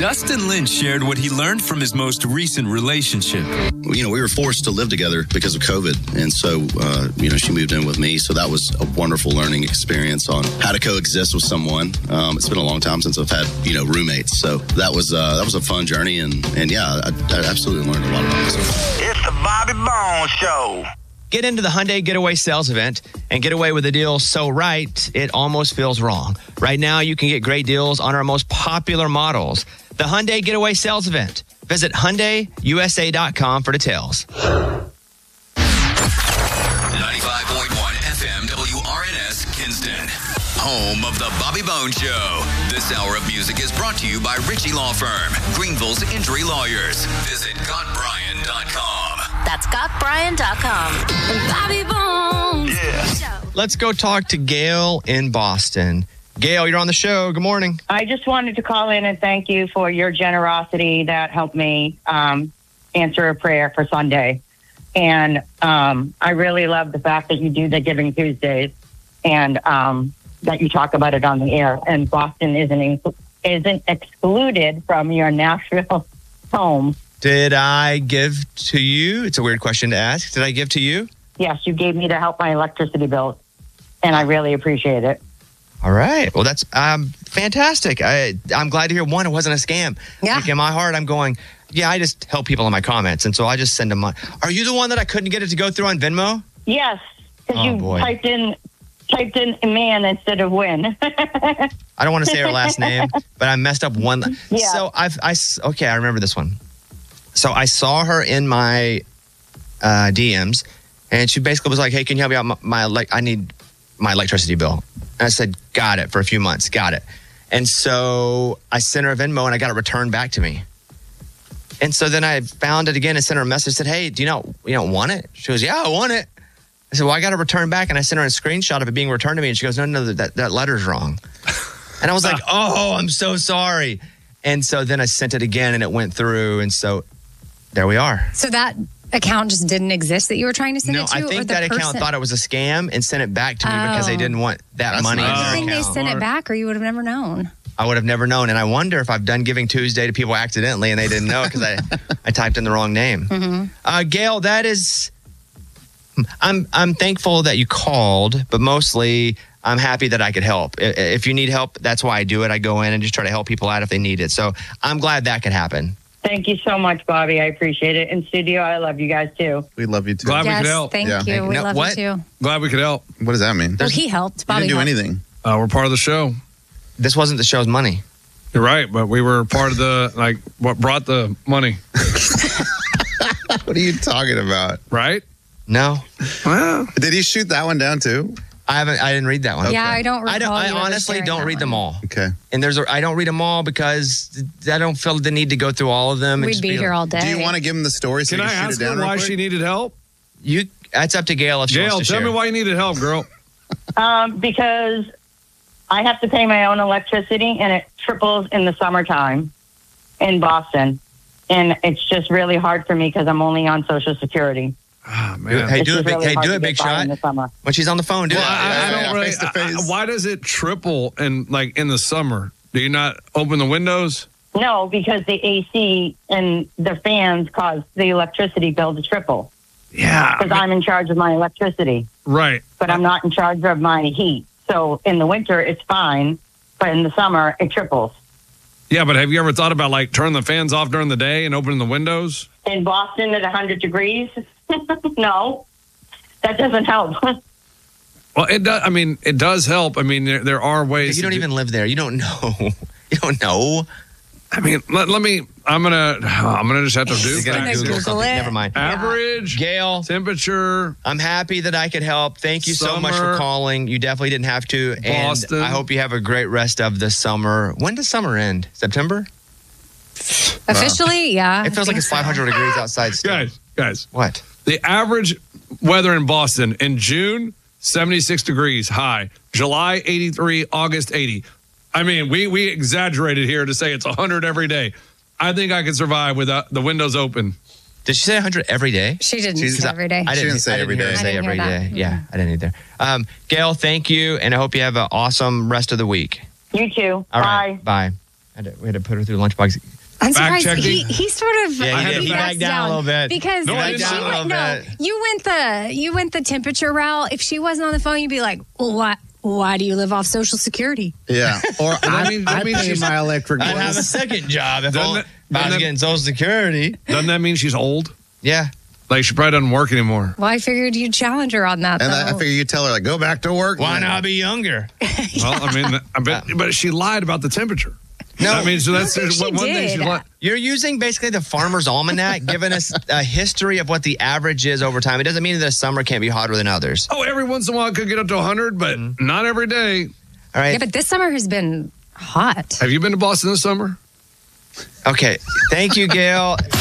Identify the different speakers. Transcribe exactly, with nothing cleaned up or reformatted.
Speaker 1: Dustin Lynch shared what he learned from his most recent relationship.
Speaker 2: You know, we were forced to live together because of COVID. And so, uh, you know, she moved in with me. So that was a wonderful learning experience on how to coexist with someone. Um, it's been a long time since I've had, you know, roommates. So that was uh, that was a fun journey. And, and yeah, I, I absolutely learned a lot about myself.
Speaker 3: It's the Bobby Bones Show.
Speaker 4: Get into the Hyundai Getaway Sales Event and get away with a deal so right, it almost feels wrong. Right now, you can get great deals on our most popular models. The Hyundai Getaway Sales Event. Visit Hyundai U S A dot com for details.
Speaker 5: ninety-five point one F M W R N S Kinston. Home of the Bobby Bones Show. This hour of music is brought to you by Ritchie Law Firm, Greenville's injury lawyers. Visit Got Brian dot com.
Speaker 6: That's Got Brian dot com. Bobby Bones.
Speaker 3: Yeah.
Speaker 4: Let's go talk to Gail in Boston. Gail, you're on the show. Good morning.
Speaker 7: I just wanted to call in and thank you for your generosity that helped me um, answer a prayer for Sunday. And um, I really love the fact that you do the Giving Tuesdays and um, that you talk about it on the air. And Boston isn't isn't excluded from your Nashville home.
Speaker 4: Did I give to you? It's a weird question to ask. Did I give to you?
Speaker 7: Yes, you gave me to help my electricity bill, and I really appreciate it.
Speaker 4: All right. Well, that's um, fantastic. I, I'm glad to hear, one, it wasn't a scam.
Speaker 8: Yeah.
Speaker 4: Like in my heart, I'm going, yeah, I just help people in my comments. And so I just send them money. Are you the one that I couldn't get it to go through on Venmo?
Speaker 7: Yes, because
Speaker 4: Oh,
Speaker 7: you
Speaker 4: boy.
Speaker 7: typed in typed in man instead of win.
Speaker 4: I don't want to say her last name, but I messed up one.
Speaker 7: Yeah.
Speaker 4: So I've, I, s- okay, I remember this one. So I saw her in my uh, D Ms, and she basically was like, hey, can you help me out? My, my elec- I need my electricity bill. And I said, got it, for a few months, got it. And so I sent her a Venmo, and I got it returned back to me. And so then I found it again and sent her a message, said, hey, do you not, you don't want it? She goes, yeah, I want it. I said, well, I got to return back. And I sent her a screenshot of it being returned to me. And she goes, no, no, that, that letter's wrong. And I was like, oh, I'm so sorry. And so then I sent it again and it went through. And so there we are.
Speaker 8: So that account just didn't exist that you were trying to send
Speaker 4: No,
Speaker 8: it to?
Speaker 4: I
Speaker 8: or
Speaker 4: think
Speaker 8: the
Speaker 4: that account
Speaker 8: person?
Speaker 4: thought it was a scam and sent it back to me because they
Speaker 8: Oh.
Speaker 4: didn't want that
Speaker 2: That's
Speaker 4: money in
Speaker 2: nice.
Speaker 4: their
Speaker 8: I think they
Speaker 4: account.
Speaker 8: sent it back or you would have never known.
Speaker 4: I would have never known. And I wonder if I've done Giving Tuesday to people accidentally and they didn't know because I, I typed in the wrong name.
Speaker 8: Mm-hmm.
Speaker 4: Uh, Gail, that is, I'm I'm thankful that you called, but mostly I'm happy that I could help. I- If you need help, that's why I do it. I go in and just try to help people out if they need it. So I'm glad that could happen.
Speaker 7: Thank you so much, Bobby. I appreciate it. In studio, I love you guys too.
Speaker 9: We love you too.
Speaker 10: Glad we
Speaker 8: Yes,
Speaker 10: could help.
Speaker 8: thank
Speaker 9: Yeah.
Speaker 8: you. We
Speaker 4: No,
Speaker 8: love
Speaker 4: what?
Speaker 8: you too.
Speaker 10: Glad we could help.
Speaker 9: What does that mean?
Speaker 8: Well, he helped.
Speaker 9: You
Speaker 8: Bobby
Speaker 9: didn't do
Speaker 8: helped.
Speaker 9: anything.
Speaker 10: Uh, we're part of the show.
Speaker 4: This wasn't the show's money.
Speaker 10: You're right, but we were part of the, like, what brought the money,
Speaker 9: What are you talking about?
Speaker 10: right?
Speaker 4: No,
Speaker 10: Well,
Speaker 9: Did he shoot that one down too?
Speaker 4: I haven't. I didn't read that one.
Speaker 8: Yeah, I don't recall
Speaker 4: I don't. I
Speaker 8: you ever
Speaker 4: honestly
Speaker 8: sharing
Speaker 4: don't
Speaker 8: that
Speaker 4: read them
Speaker 8: one.
Speaker 4: all.
Speaker 9: Okay.
Speaker 4: And there's. A, I don't read them all because I don't feel the need to go through all of them. and
Speaker 8: We'd
Speaker 4: just
Speaker 8: be here all day.
Speaker 9: Do you want to give him the story so
Speaker 10: can
Speaker 9: you
Speaker 10: I
Speaker 9: can shoot
Speaker 10: ask
Speaker 9: it down
Speaker 10: her
Speaker 9: real
Speaker 10: why
Speaker 9: quick?
Speaker 10: she needed help?
Speaker 4: You. That's up to Gail if she
Speaker 10: Gail,
Speaker 4: wants to
Speaker 10: tell
Speaker 4: share.
Speaker 10: me why you needed help, girl.
Speaker 7: Um, because I have to pay my own electricity, and it triples in the summertime in Boston, and it's just really hard for me because I'm only on Social Security.
Speaker 10: Ah,
Speaker 4: Do-
Speaker 10: man.
Speaker 4: Hey,
Speaker 7: It's
Speaker 4: do it,
Speaker 7: just
Speaker 4: big.
Speaker 7: really
Speaker 4: Hey,
Speaker 7: hard
Speaker 4: do
Speaker 7: to
Speaker 4: it,
Speaker 7: get
Speaker 4: big
Speaker 7: by
Speaker 4: shot.
Speaker 7: in the summer.
Speaker 4: When she's on the phone, do
Speaker 10: Well,
Speaker 4: it.
Speaker 10: I, I
Speaker 9: yeah,
Speaker 10: don't really.
Speaker 9: face to
Speaker 10: I-
Speaker 9: face.
Speaker 10: why does it triple and like in the summer? Do you not open the windows?
Speaker 7: No, because the A C and the fans cause the electricity bill to triple
Speaker 10: Yeah.
Speaker 7: because I'm in charge of my electricity,
Speaker 10: Right.
Speaker 7: but I'm not in charge of my heat. So in the winter, it's fine, but in the summer, it triples.
Speaker 10: Yeah, but have you ever thought about like turning the fans off during the day and opening the windows?
Speaker 7: In Boston at one hundred degrees, no, that doesn't help.
Speaker 10: Well, it does. I mean, it does help. I mean, there, there are ways.
Speaker 4: You don't
Speaker 10: to do-
Speaker 4: even live there. You don't know. You don't know.
Speaker 10: I mean, let, let me. I'm gonna. I'm gonna just have to do
Speaker 4: You gotta
Speaker 10: that.
Speaker 4: Google
Speaker 8: Google
Speaker 4: something.
Speaker 8: it.
Speaker 4: Never mind.
Speaker 10: Average
Speaker 4: Gail,
Speaker 10: temperature.
Speaker 4: I'm happy that I could help. Thank you so much for
Speaker 10: Summer.
Speaker 4: calling. You definitely didn't have to. And
Speaker 10: Boston.
Speaker 4: I hope you have a great rest of the summer. When does summer end? September?
Speaker 8: Officially, yeah.
Speaker 4: It feels like it's five hundred degrees outside still.
Speaker 10: Guys, guys.
Speaker 4: What?
Speaker 10: The average weather in Boston in June, seventy-six degrees high. July, eighty-three. August, eighty. I mean, we we exaggerated here to say it's one hundred every day. I think I could survive without the windows open.
Speaker 4: Did she say one hundred every day?
Speaker 8: She didn't
Speaker 9: She's-
Speaker 8: say every day.
Speaker 4: I
Speaker 9: She
Speaker 4: didn't,
Speaker 9: didn't say
Speaker 4: I didn't
Speaker 9: every
Speaker 4: hear her
Speaker 9: day.
Speaker 4: say
Speaker 8: I didn't
Speaker 4: every
Speaker 8: hear
Speaker 4: day.
Speaker 8: that.
Speaker 4: Yeah, I didn't either. Um, Gail, thank you, and I hope you have an awesome rest of the week.
Speaker 7: You too.
Speaker 4: All
Speaker 7: Bye.
Speaker 4: right, bye. Had to, we had to put her through lunchbox.
Speaker 8: I'm
Speaker 10: Fact
Speaker 8: surprised he,
Speaker 10: checking.
Speaker 8: he sort of
Speaker 4: Yeah,
Speaker 10: he
Speaker 8: he
Speaker 10: did. He
Speaker 8: backs
Speaker 4: backed down a little bit.
Speaker 8: because
Speaker 10: No, I
Speaker 8: if
Speaker 10: didn't.
Speaker 8: she
Speaker 10: Down a
Speaker 8: went,
Speaker 4: little
Speaker 8: no,
Speaker 4: bit.
Speaker 8: you went the you went the temperature route. If she wasn't on the phone, you'd be like, well, why why do you live off Social Security?
Speaker 9: Yeah. Or
Speaker 10: I
Speaker 9: I,
Speaker 10: mean-
Speaker 9: I,
Speaker 10: I mean,
Speaker 9: pay
Speaker 10: she's-
Speaker 9: my electric
Speaker 4: I'd
Speaker 9: bill.
Speaker 4: have a second job if,
Speaker 10: Doesn't
Speaker 4: all,
Speaker 10: it-
Speaker 4: if I was
Speaker 10: doesn't it-
Speaker 4: getting Social Security.
Speaker 10: Doesn't that mean she's old?
Speaker 4: Yeah.
Speaker 10: Like she probably doesn't work anymore.
Speaker 8: Well, I figured you'd challenge her on that.
Speaker 9: And
Speaker 8: though.
Speaker 9: I, I figure you tell her, like, go back to work.
Speaker 4: Why
Speaker 9: man.
Speaker 4: not be younger?
Speaker 10: Well, I mean, I bet, but she lied about the temperature.
Speaker 4: No.
Speaker 10: I mean, so that's
Speaker 8: I don't think
Speaker 10: one
Speaker 8: she
Speaker 10: one thing she
Speaker 8: did.
Speaker 10: lied.
Speaker 4: You're using basically the Farmer's Almanac, giving us a history of what the average is over time. It doesn't mean that the summer can't be hotter than others.
Speaker 10: Oh, every once in a while it could get up to one hundred, but not every day.
Speaker 4: All right.
Speaker 8: Yeah, but this summer has been hot.
Speaker 10: Have you been to Boston this summer?
Speaker 4: Okay. Thank you, Gail.